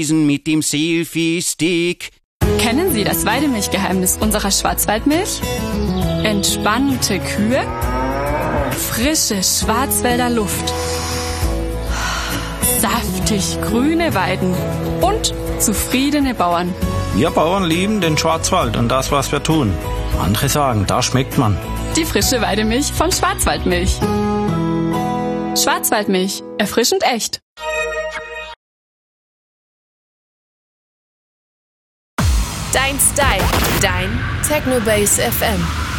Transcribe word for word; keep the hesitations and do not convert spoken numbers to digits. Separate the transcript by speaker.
Speaker 1: mit dem Selfie-Stick.
Speaker 2: Kennen Sie das Weidemilchgeheimnis unserer Schwarzwaldmilch? Entspannte Kühe, frische Schwarzwälder Luft, saftig grüne Weiden und zufriedene Bauern.
Speaker 3: Wir Bauern lieben den Schwarzwald und das, was wir tun. Andere sagen, da schmeckt man.
Speaker 2: Die frische Weidemilch von Schwarzwaldmilch. Schwarzwaldmilch, erfrischend echt.
Speaker 4: Dein Style, dein Technobase F M.